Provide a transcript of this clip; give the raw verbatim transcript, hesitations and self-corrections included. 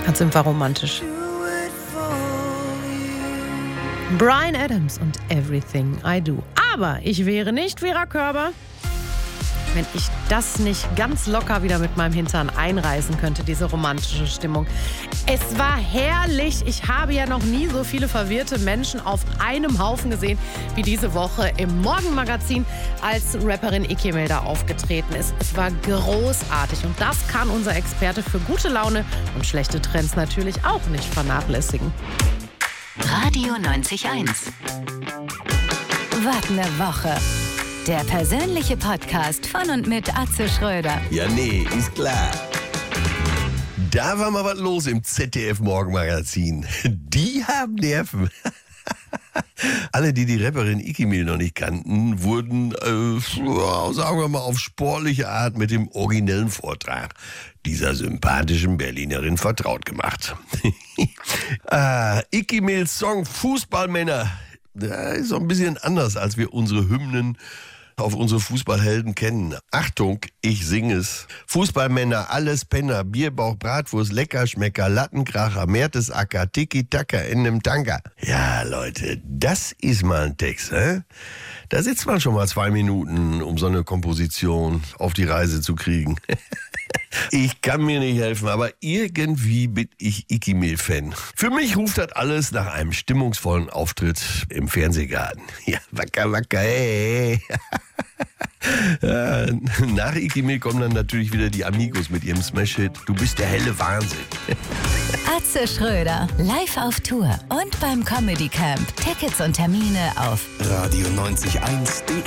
Jetzt sind wir romantisch. Bryan Adams und Everything I Do. Aber ich wäre nicht Vera Körber, wenn ich das nicht ganz locker wieder mit meinem Hintern einreißen könnte, diese romantische Stimmung. Es war herrlich. Ich habe ja noch nie so viele verwirrte Menschen auf einem Haufen gesehen, wie diese Woche im Morgenmagazin, als Rapperin Iki Milder aufgetreten ist. Es war großartig und das kann unser Experte für gute Laune und schlechte Trends natürlich auch nicht vernachlässigen. Radio neunzig Komma eins. Was ne Woche. Der persönliche Podcast von und mit Atze Schröder. Ja, nee, ist klar. Da war mal was los im Z D F-Morgenmagazin. Die haben Nerven. Alle, die die Rapperin Iki Milder noch nicht kannten, wurden, äh, sagen wir mal, auf sportliche Art mit dem originellen Vortrag dieser sympathischen Berlinerin vertraut gemacht. ah, Iki Milders Song Fußballmänner, der ist so ein bisschen anders, als wir unsere Hymnen auf unsere Fußballhelden kennen. Achtung, ich singe es. Fußballmänner, alles Penner, Bierbauch, Bratwurst, Leckerschmecker, Lattenkracher, Mertesacker, Tiki-Taka in nem Tanker. Ja, Leute, das ist mal ein Text, hä? Da sitzt man schon mal zwei Minuten, um so eine Komposition auf die Reise zu kriegen. Ich kann mir nicht helfen, aber irgendwie bin ich Iki Milder-Fan. Für mich ruft das alles nach einem stimmungsvollen Auftritt im Fernsehgarten. Ja, wacker, wacker, hey. Ja, nach Iki Milder kommen dann natürlich wieder die Amigos mit ihrem Smash-Hit Du bist der helle Wahnsinn. Atze Schröder, live auf Tour und beim Comedy Camp. Tickets und Termine auf radio neunzig eins punkt de